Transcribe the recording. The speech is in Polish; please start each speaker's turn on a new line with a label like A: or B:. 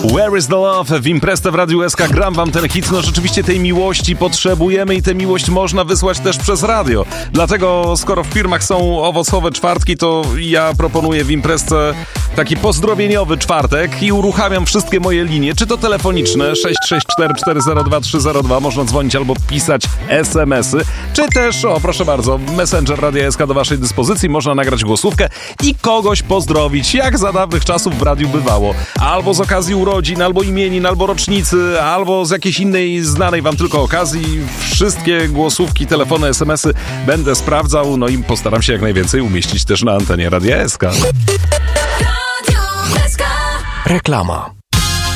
A: Where is the love? W Imprezę w Radiu SK gram wam ten hit. No rzeczywiście tej miłości potrzebujemy i tę miłość można wysłać też przez radio. Dlatego skoro w firmach są owocowe czwartki, to ja proponuję w Imprezę taki pozdrowieniowy czwartek i uruchamiam wszystkie moje linie, czy to telefoniczne 664 402 302, można dzwonić albo pisać SMS-y, czy też, proszę bardzo, Messenger Radia SK do waszej dyspozycji, można nagrać głosówkę i kogoś pozdrowić, jak za dawnych czasów w radiu bywało. Albo z okazji urodzin, albo imienin, albo rocznicy, albo z jakiejś innej znanej wam tylko okazji. Wszystkie głosówki, telefony, SMS-y będę sprawdzał, no i postaram się jak najwięcej umieścić też na antenie Radia SK.
B: Reklama.